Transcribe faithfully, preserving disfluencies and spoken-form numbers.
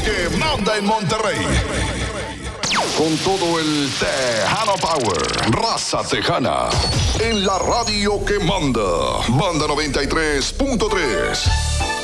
que manda en Monterrey. Con todo el Tejano Power, raza tejana, en la radio que manda, Banda noventa y tres punto tres.